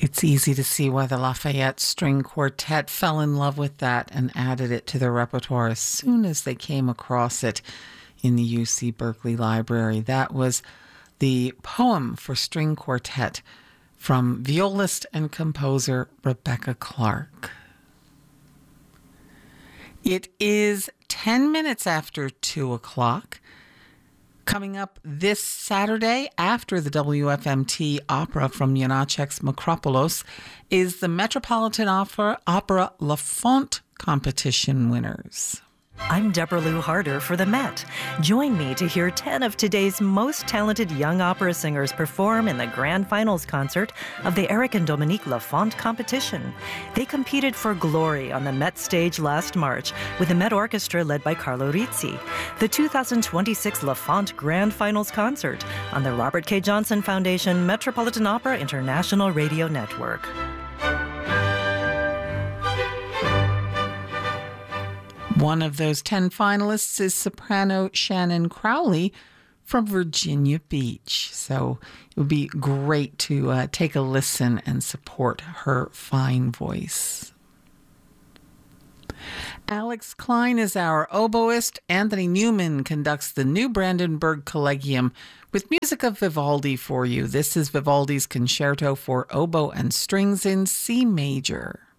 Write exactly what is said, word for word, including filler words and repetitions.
It's easy to see why the Lafayette String Quartet fell in love with that and added it to their repertoire as soon as they came across it in the U C Berkeley Library. That was the Poem for String Quartet from violist and composer Rebecca Clark. It is ten minutes after two o'clock. Coming up this Saturday after the W F M T opera from Janacek's Makropulos is the Metropolitan Opera, Opera La Fonte competition winners. I'm Deborah Lou Harder for the Met. Join me to hear ten of today's most talented young opera singers perform in the grand finals concert of the Eric and Dominique Lafont competition. They competed for glory on the Met stage last March with the Met Orchestra led by Carlo Rizzi. The two thousand twenty-six Lafont Grand Finals concert on the Robert K. Johnson Foundation Metropolitan Opera International Radio Network. One of those ten finalists is soprano Shannon Crowley from Virginia Beach. So it would be great to uh, take a listen and support her fine voice. Alex Klein is our oboist. Anthony Newman conducts the New Brandenburg Collegium with music of Vivaldi for you. This is Vivaldi's Concerto for Oboe and Strings in C Major.